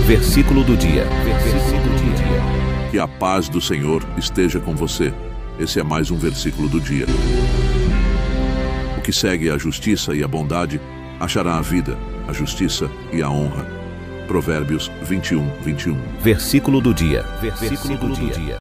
Versículo do dia. Que a paz do Senhor esteja com você. Esse é mais um versículo do dia. O que segue a justiça e a bondade achará a vida, a justiça e a honra. Provérbios 21:21. Versículo do dia. Versículo do dia.